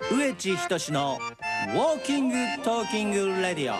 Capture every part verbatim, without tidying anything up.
植地仁のウォーキングトーキングレディオ。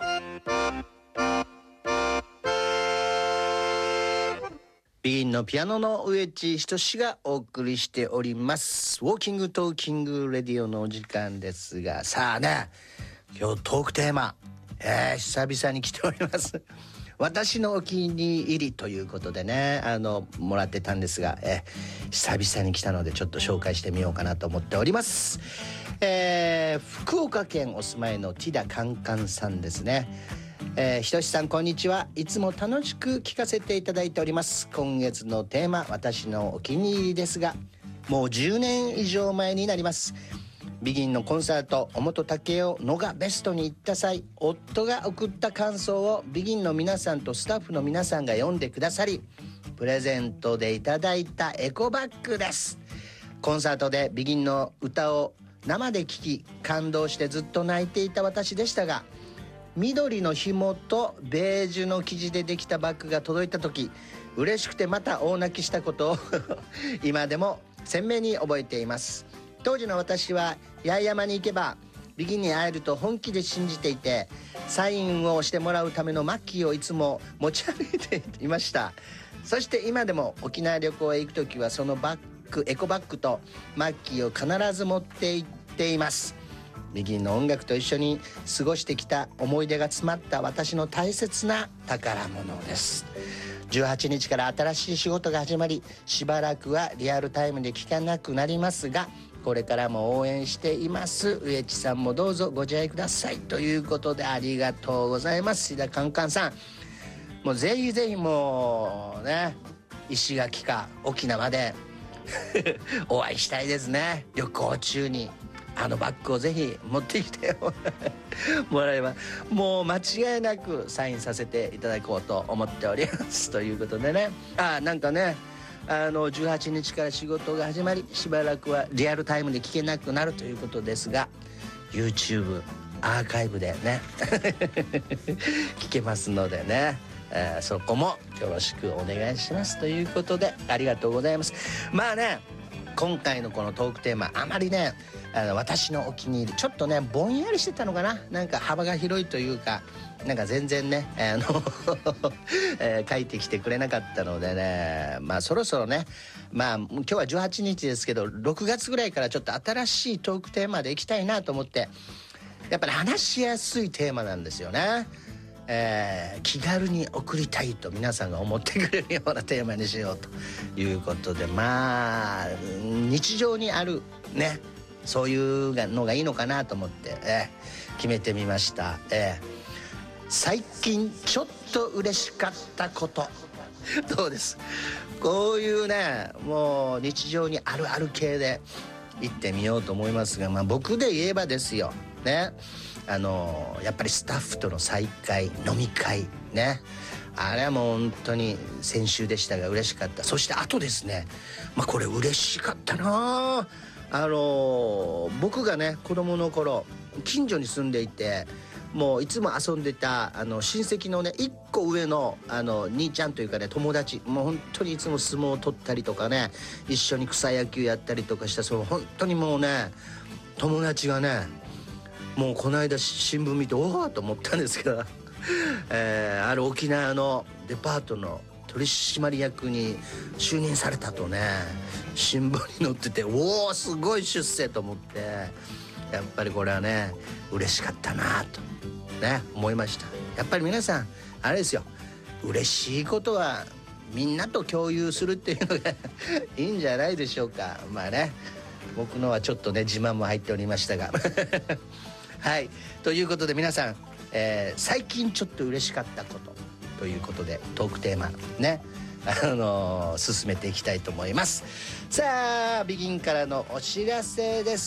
ビギンのピアノの植地仁がお送りしておりますウォーキングトーキングレディオのお時間ですが、さあね、今日トークテーマ、えー、久々に来ております私のお気に入りということでね、あのもらってたんですが、えー、久々に来たのでちょっと紹介してみようかなと思っております。えー、福岡県お住まいのティダカンカンさんですね。えー、ひとしさんこんにちは。いつも楽しく聞かせていただいております。今月のテーマ、私のお気に入りですが、もうじゅうねん以上前になります。ビギンのコンサート、尾本武雄のがベストに行った際、夫が送った感想をビギンの皆さんとスタッフの皆さんが読んでくださり、プレゼントでいただいたエコバッグです。コンサートでビギンの歌を生で聴き感動してずっと泣いていた私でしたが、緑の紐とベージュの生地でできたバッグが届いた時、嬉しくてまた大泣きしたことを今でも鮮明に覚えています。当時の私は八重山に行けばビギンに会えると本気で信じていて、サインをしてもらうためのマッキーをいつも持ち歩いていました。そして今でも沖縄旅行へ行くときはそのバッグ、エコバッグとマッキーを必ず持って行っています。ビギンの音楽と一緒に過ごしてきた思い出が詰まった私の大切な宝物です。じゅうはちにちから新しい仕事が始まり、しばらくはリアルタイムで聞かなくなりますが、これからも応援しています。植地さんもどうぞご自愛くださいということで、ありがとうございます。シダカンカンさん、もうぜひぜひもうね、石垣か沖縄でお会いしたいですね。旅行中にあのバッグをぜひ持ってきてもらえば、もう間違いなくサインさせていただこうと思っておりますということでね、あなんかね、あのじゅうはちにちから仕事が始まり、しばらくはリアルタイムで聞けなくなるということですが、 YouTube アーカイブでね聞けますのでね、えー、そこもよろしくお願いしますということで、ありがとうございます。まあね、今回のこのトークテーマ、あまりね、あの私のお気に入り、ちょっとねぼんやりしてたのかな、なんか幅が広いというか、なんか全然ね、あの、えー、書いてきてくれなかったのでね、まあそろそろね、まあ今日はじゅうはちにちですけど、ろくがつぐらいからちょっと新しいトークテーマでいきたいなと思って、やっぱり話しやすいテーマなんですよね。えー、気軽に送りたいと皆さんが思ってくれるようなテーマにしようということで、まあ日常にあるね、そういうのがいいのかなと思って、えー、決めてみました。えー、最近ちょっと嬉しかったことどうです？こういうね、もう日常にあるある系で行ってみようと思いますが、まあ僕で言えばですよね、あのやっぱりスタッフとの再会、飲み会ね、あれはもう本当に先週でしたが嬉しかった。そしてあとですね、まあこれ嬉しかったな、あの僕がね子供の頃近所に住んでいて、もういつも遊んでたあの親戚のねいっこ上のあの兄ちゃんというかね、友達、もう本当にいつも相撲を取ったりとかね、一緒に草野球やったりとかした、その本当にもうね友達がね、もうこの間新聞見ておおと思ったんですけど、えー、ある沖縄のデパートの取締役に就任されたとね新聞に載ってて、おおすごい出世と思って、やっぱりこれはね嬉しかったなとね思いました。やっぱり皆さんあれですよ、嬉しいことはみんなと共有するっていうのがいいんじゃないでしょうか。まあね、僕のはちょっとね自慢も入っておりましたがはい、ということで皆さん、えー、最近ちょっと嬉しかったことということでトークテーマね、あのー、進めていきたいと思います。さあビギンからのお知らせです。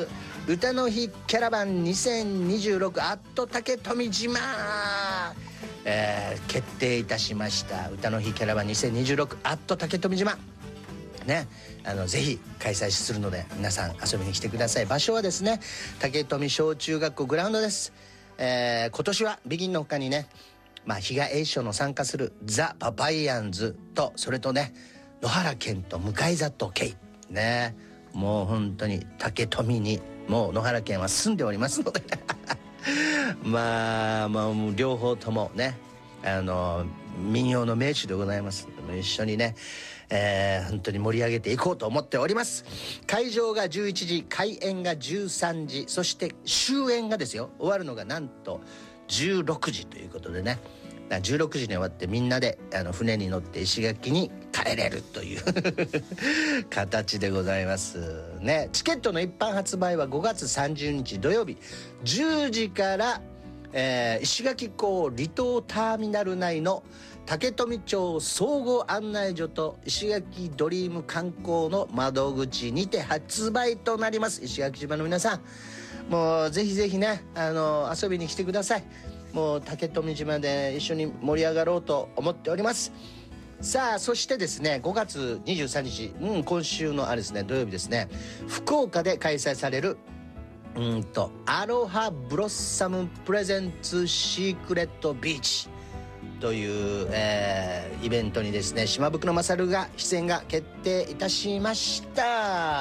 歌の日キャラバンにせんにじゅうろくアット竹富島、えー、決定いたしました。歌の日キャラバンにせんにじゅうろくアット竹富島ね、あのぜひ開催するので皆さん遊びに来てください。場所はですね竹富小中学校グラウンドです。えー、今年はビギンの他にね、まあ、比嘉栄翔の参加するザ・パパイヤンズと、それとね野原健と向里圭ね、 もう本当に竹富にもう野原県は住んでおりますのでまあまあもう両方ともねあの民謡の名手でございますので一緒にね、えー、本当に盛り上げていこうと思っております。会場がじゅういちじ、開演がじゅうさんじ、そして終演がですよ終わるのがなんとじゅうろくじということでね、じゅうろくじに終わってみんなであの船に乗って石垣に帰れるという形でございますね。チケットの一般発売はごがつさんじゅうにち土曜日じゅうじから、えー、石垣港離島ターミナル内の竹富町総合案内所と石垣ドリーム観光の窓口にて発売となります。石垣島の皆さんもうぜひぜひねあの遊びに来てください。もう竹富島で一緒に盛り上がろうと思っております。さあそしてですねごがつにじゅうさんにち、うん、今週のあれですね土曜日ですね福岡で開催されるうんとアロハブロッサムプレゼンツシークレットビーチという、えー、イベントにですね島袋勝が出演が決定いたしました。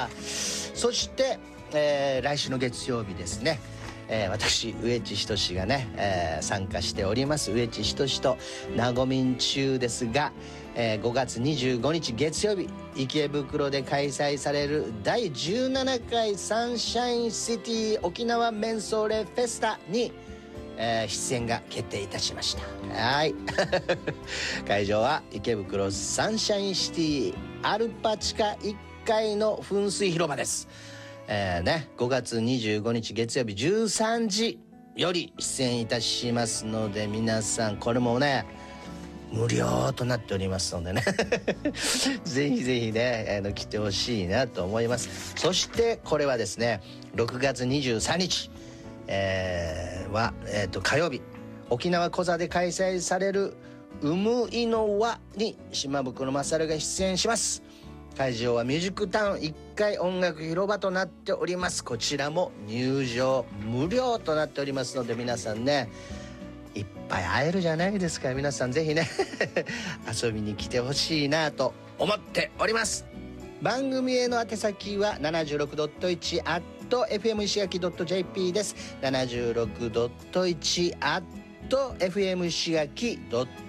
そして、えー、来週の月曜日ですね、えー、私上地仁がね、えー、参加しております上地仁となごみん中ですが、えー、ごがつにじゅうごにち月曜日池袋で開催されるだいじゅうななかいサンシャインシティ沖縄メンソーレフェスタに、えー、出演が決定いたしました。はい会場は池袋サンシャインシティアルパ地下いっかいの噴水広場です。えーね、ごがつにじゅうごにち月曜日じゅうさんじより出演いたしますので皆さんこれもね無料となっておりますのでねぜひぜひねあの来てほしいなと思います。そしてこれはですねろくがつにじゅうさんにち、えー、は、えー、と火曜日沖縄コザで開催されるうむいの輪に島袋勝が出演します。会場はミュージックタウンいっかい音楽広場となっております。こちらも入場無料となっておりますので皆さんねいっぱい会えるじゃないですか。皆さんぜひね遊びに来てほしいなと思っております。番組への宛先は ななじゅうろくてんいち アット エフエム 石垣 .jp です。 ななじゅうろくてんいち アット エフエム 石垣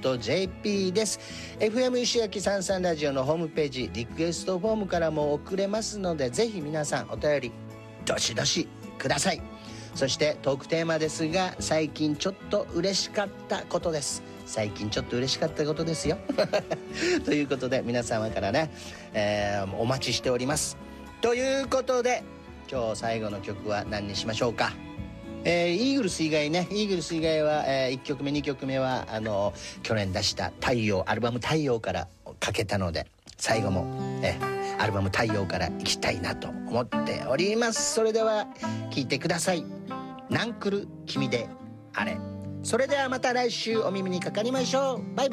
.jp です。 エフエム 石垣さんさんラジオのホームページリクエストフォームからも送れますのでぜひ皆さんお便りどしどしください。そしてトークテーマですが最近ちょっと嬉しかったことです。最近ちょっと嬉しかったことですよということで皆様からね、えー、お待ちしておりますということで今日最後の曲は何にしましょうか。えー、イーグルス以外ねイーグルス以外は、えー、いっきょくめにきょくめはあの去年出した太陽アルバム太陽からかけたので最後も、えー、アルバム太陽からいきたいなと思っております。それでは聴いてください。ナンクル君であれ。それではまた来週お耳にかかりましょう。バイバイ。